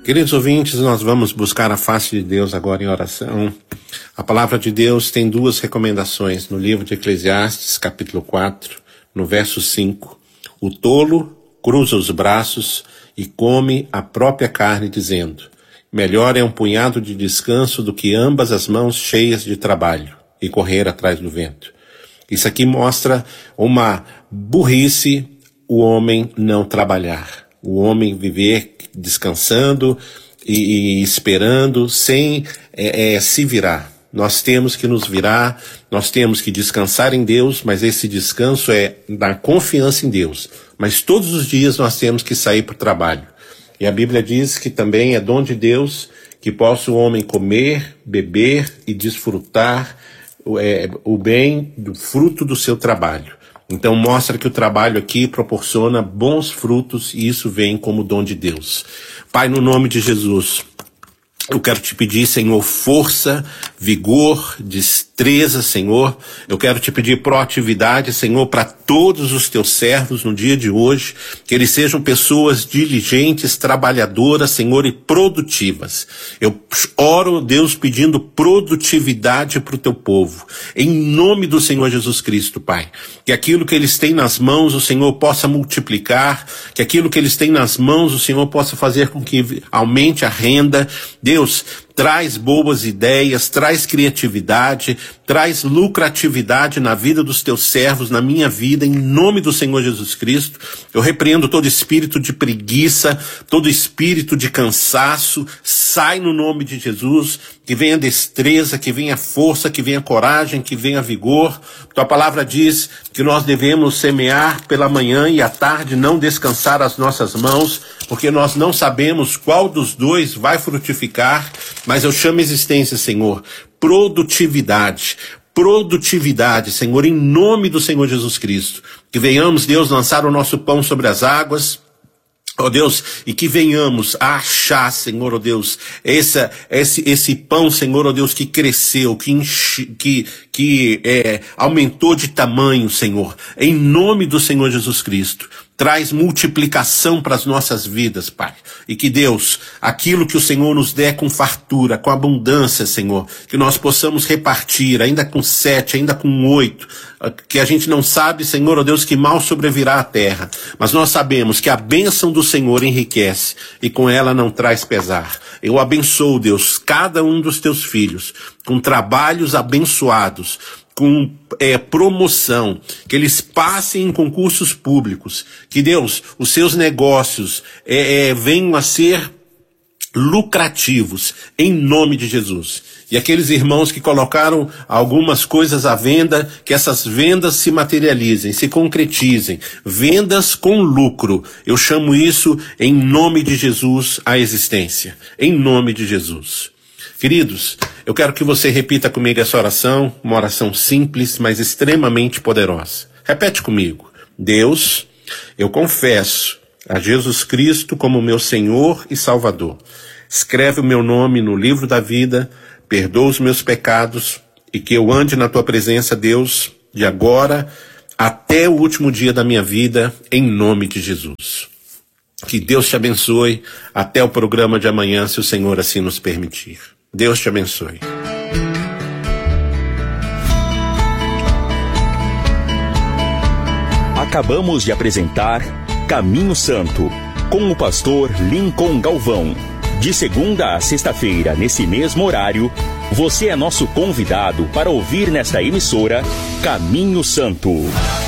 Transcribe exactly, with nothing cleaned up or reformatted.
Queridos ouvintes, nós vamos buscar a face de Deus agora em oração. A palavra de Deus tem duas recomendações no livro de Eclesiastes, capítulo quatro, no verso cinco. O tolo cruza os braços e come a própria carne, dizendo: melhor é um punhado de descanso do que ambas as mãos cheias de trabalho e correr atrás do vento. Isso aqui mostra uma burrice, o homem não trabalhar, o homem viver descansando e, e esperando sem é, é, se virar. Nós temos que nos virar, nós temos que descansar em Deus, mas esse descanso é da confiança em Deus. Mas todos os dias nós temos que sair para o trabalho. E a Bíblia diz que também é dom de Deus que possa o homem comer, beber e desfrutar é, o bem do fruto do seu trabalho. Então mostra que o trabalho aqui proporciona bons frutos e isso vem como dom de Deus. Pai, no nome de Jesus, eu quero te pedir, Senhor, força, vigor, destreza, Senhor. Eu quero te pedir proatividade, Senhor, para todos os teus servos no dia de hoje, que eles sejam pessoas diligentes, trabalhadoras, Senhor, e produtivas. Eu oro, Deus, pedindo produtividade para o teu povo, em nome do Senhor Jesus Cristo, Pai. Que aquilo que eles têm nas mãos, o Senhor possa multiplicar, que aquilo que eles têm nas mãos, o Senhor possa fazer com que aumente a renda. Deus, traz boas ideias, traz criatividade, traz lucratividade na vida dos teus servos, na minha vida, em nome do Senhor Jesus Cristo. Eu repreendo todo espírito de preguiça, todo espírito de cansaço, sai no nome de Jesus, que venha destreza, que venha força, que venha coragem, que venha vigor. Tua palavra diz que nós devemos semear pela manhã e à tarde não descansar as nossas mãos, porque nós não sabemos qual dos dois vai frutificar, mas eu chamo a existência, Senhor, produtividade, produtividade, Senhor, em nome do Senhor Jesus Cristo. Que venhamos, Deus, lançar o nosso pão sobre as águas, ó Deus, e que venhamos a achar, Senhor, ó Deus, essa, esse, esse pão, Senhor, ó Deus, que cresceu, que, enche, que, que é, aumentou de tamanho, Senhor, em nome do Senhor Jesus Cristo. Traz multiplicação para as nossas vidas, Pai. E que Deus, aquilo que o Senhor nos der com fartura, com abundância, Senhor, que nós possamos repartir, ainda com sete, ainda com oito, que a gente não sabe, Senhor, ó Deus, que mal sobrevirá à terra. Mas nós sabemos que a bênção do Senhor enriquece e com ela não traz pesar. Eu abençoo, Deus, cada um dos teus filhos com trabalhos abençoados, com é, promoção, que eles passem em concursos públicos, que Deus, os seus negócios é, é, venham a ser lucrativos, em nome de Jesus. E aqueles irmãos que colocaram algumas coisas à venda, que essas vendas se materializem, se concretizem, vendas com lucro. Eu chamo isso, em nome de Jesus, à existência, em nome de Jesus. Queridos, eu quero que você repita comigo essa oração, uma oração simples, mas extremamente poderosa. Repete comigo. Deus, eu confesso a Jesus Cristo como meu Senhor e Salvador. Escreve o meu nome no livro da vida, perdoa os meus pecados e que eu ande na tua presença, Deus, de agora até o último dia da minha vida, em nome de Jesus. Que Deus te abençoe. Até o programa de amanhã, se o Senhor assim nos permitir. Deus te abençoe. Acabamos de apresentar Caminho Santo, com o pastor Lincoln Galvão. De segunda a sexta-feira, nesse mesmo horário, você é nosso convidado para ouvir nesta emissora Caminho Santo.